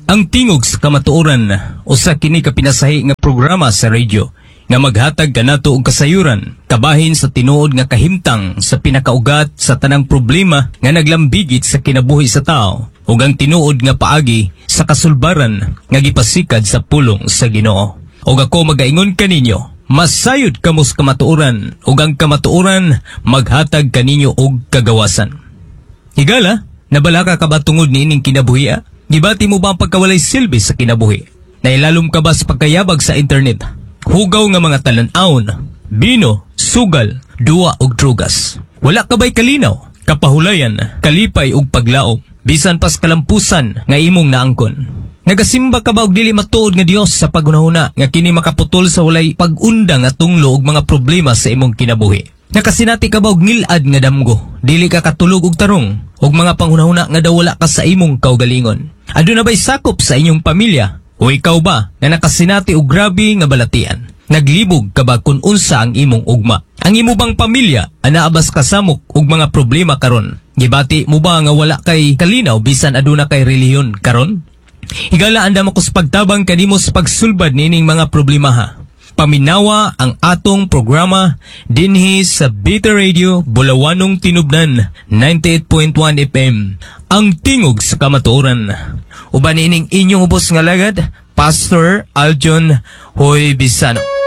Ang tingog sa kamatuoran usa kini ka pinasahi nga programa sa radio nga maghatag kanato og kasayuran kabahin sa tinuod nga kahimtang sa pinakaugat sa tanang problema nga naglambigit sa kinabuhi sa tao ug ang tinuod nga paagi sa kasulbaran nga gipasikad sa pulong sa Ginoo. Ug ako magaingon kaninyo, masayod kamo sa kamatuoran ug ang kamatuoran maghatag kaninyo og kagawasan. Higala, nabala ka ba tungod niining kinabuhi? Gibati mo ba ang pagkawalay silbi sa kinabuhi? Nailalom ka ba sa pagkayabag sa internet? Hugaw nga mga talan-awon, bino, sugal, duwa og drugas. Wala ka ba'y kalinaw, kapahulayan, kalipay og paglaom, bisan pas kalampusan nga imong naangkon. Nagasimba ka ba og dili matuod nga Dios sa pagunahuna nga kini makaputol sa walay pag-undang nga tunglo og mga problema sa imong kinabuhi? Nakasinati ka ba og ngilad nga damgo, dili ka katulog og tarong, og mga panghunahuna nga daw wala ka sa imong kaugalingon? Aduna ba'y sakop sa inyong pamilya? O ikaw ba na nakasinati og grabe nga balatian? Naglibog ka ba kung unsa ang imong ugma? Ang imo bang pamilya anaabas kasamok og mga problema karon? Gibati mo ba nga wala kay kalinaw bisan aduna kay relihiyon karon? Higala andam ako sa pagtabang kanimo sa pagsulbad nining mga problema ha. Paminawa ang atong programa dinhi sa Beta Radio Bulawanong Tinubdan 98.1 FM. Ang tingog sa kamatuoran. Uban ining inyong ubos nga lagad, Pastor Aljon Hoy Bisano.